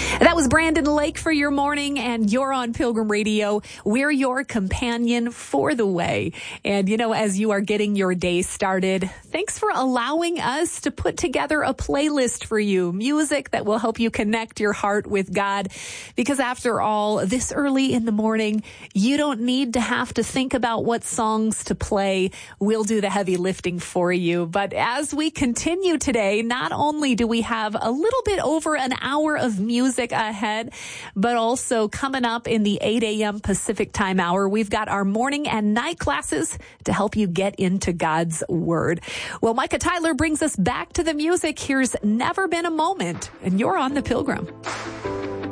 That was Brandon Lake for your morning, and you're on Pilgrim Radio. We're your companion for the way. And, as you are getting your day started, thanks for allowing us to put together a playlist for you, music that will help you connect your heart with God. Because after all, this early in the morning, you don't need to have to think about what songs to play. We'll do the heavy lifting for you. But as we continue today, not only do we have a little bit over an hour of music ahead, but also coming up in the 8 a.m. Pacific time hour, we've got our morning and night classes to help you get into God's Word. Well, Micah Tyler brings us back to the music. Here's Never Been a Moment, and you're on The Pilgrim.